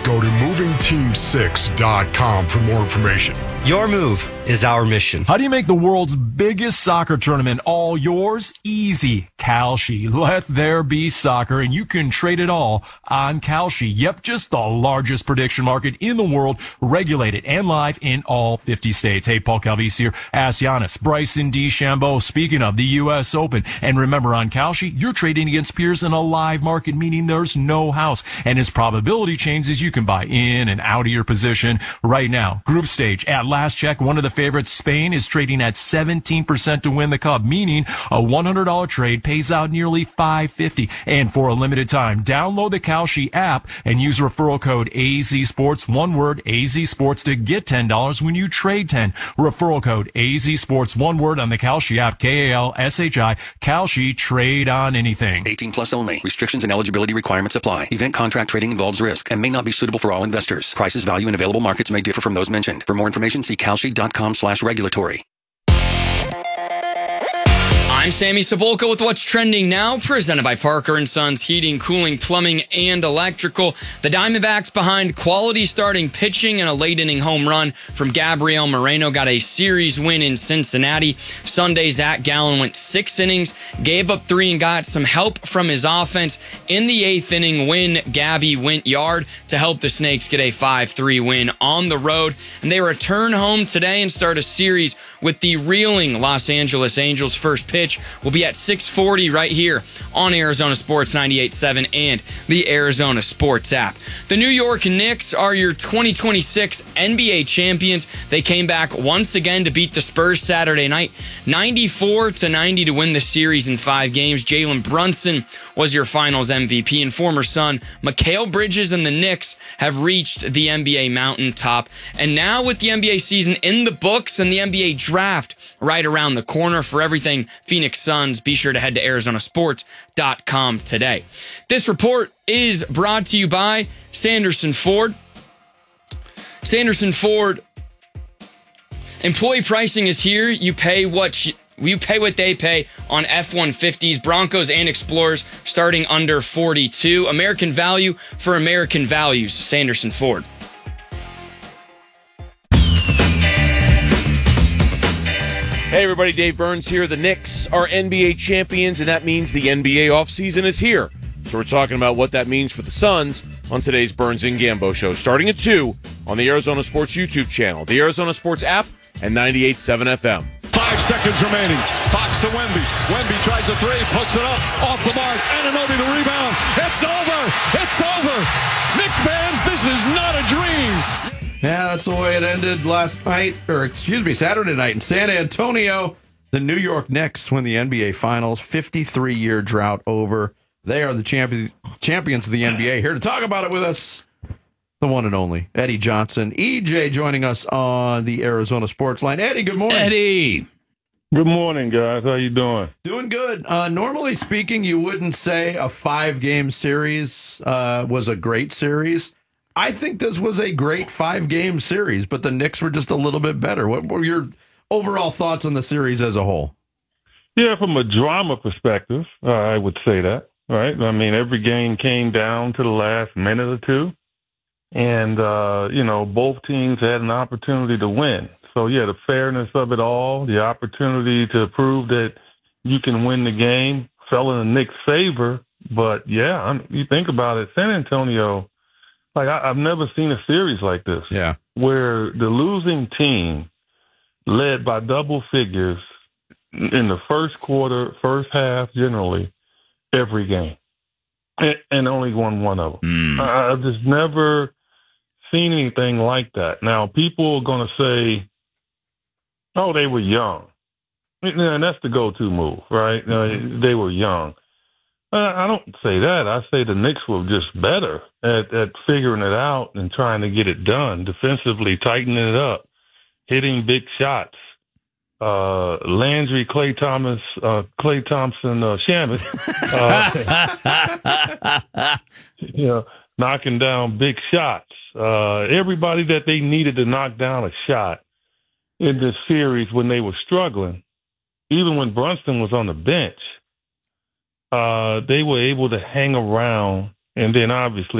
Go to movingteam6.com for more information. Your move is our mission. How do you make the world's biggest soccer tournament all yours? Easy. Kalshi. Let there be soccer, and you can trade it all on Kalshi. Yep, just the largest prediction market in the world, regulated and live in all 50 states. Hey, Paul Calvisi here. Ask Giannis, Bryson DeChambeau. Speaking of the U.S. Open. And remember, on Kalshi, you're trading against peers in a live market, meaning there's no house. And as probability changes, you can buy in and out of your position right now. Group stage. At last check, one of the favorites, Spain, is trading at 17% to win the cup, meaning a $100 trade pays out nearly $550. And for a limited time, download the Kalshi app and use referral code AZSports, one word, AZSports, to get $10 when you trade 10. Referral code AZSports, one word, on the Kalshi app, Kalshi, Kalshi, trade on anything. 18 plus only. Restrictions and eligibility requirements apply. Event contract trading involves risk and may not be suitable for all investors. Prices, value, and available markets may differ from those mentioned. For more information, see kalshi.com/regulatory. I'm Sammy Cebulka with What's Trending Now, presented by Parker & Sons Heating, Cooling, Plumbing, and Electrical. The Diamondbacks behind quality starting pitching and a late-inning home run from Gabriel Moreno got a series win in Cincinnati. Sunday, Zach Gallen went 6 innings, gave up 3, and got some help from his offense. In the 8th inning, Gabby went yard to help the Snakes get a 5-3 win on the road. And they return home today and start a series with the reeling Los Angeles Angels. First pitch will be at 6:40 right here on Arizona Sports 98.7 and the Arizona Sports app. The New York Knicks are your 2026 NBA champions. They came back once again to beat the Spurs Saturday night, 94-90 to win the series in 5 games. Jalen Brunson was your finals MVP, and former Sun Mikal Bridges and the Knicks have reached the NBA mountaintop. And now with the NBA season in the books and the NBA draft right around the corner, for everything Phoenix Suns, be sure to head to ArizonaSports.com today. This report is brought to you by Sanderson Ford. Sanderson Ford, employee pricing is here. You pay what they pay on F-150s, Broncos, and Explorers, starting under $42. American value for American values. Sanderson Ford. Hey everybody, Dave Burns here. The Knicks are NBA champions, and that means the NBA offseason is here. So we're talking about what that means for the Suns on today's Burns and Gambo show, starting at 2 on the Arizona Sports YouTube channel, the Arizona Sports app, and 98.7 FM. 5 seconds remaining. Fox to Wemby. Wemby tries a 3, puts it up, off the mark. Anunoby to rebound. It's over. It's over. Knicks fans, this is not a dream. Yeah, that's the way it ended Saturday night in San Antonio. The New York Knicks win the NBA Finals. 53-year drought over. They are the champions of the NBA. Here to talk about it with us, the one and only Eddie Johnson. EJ joining us on the Arizona Sports Line. Eddie, good morning. Eddie. Good morning, guys. How you doing? Doing good. Normally speaking, you wouldn't say a 5-game series was a great series. I think this was a great 5-game series, but the Knicks were just a little bit better. What were your overall thoughts on the series as a whole? Yeah, from a drama perspective, I would say that, right? I mean, every game came down to the last minute or two, and, both teams had an opportunity to win. So, yeah, the fairness of it all, the opportunity to prove that you can win the game fell in the Knicks' favor. But, yeah, you think about it, San Antonio, I've never seen a series like this. Yeah. Where the losing team led by double figures in the first quarter, first half, generally, every game, and only won one of them. I've just never seen anything like that. Now, people are going to say, oh, they were young. And that's the go-to move, right? They were young. I don't say that. I say the Knicks were just better at figuring it out and trying to get it done, defensively tightening it up, hitting big shots. Landry, Klay Thompson, Shamet, knocking down big shots. Everybody that they needed to knock down a shot in this series when they were struggling, even when Brunson was on the bench, they were able to hang around, and then obviously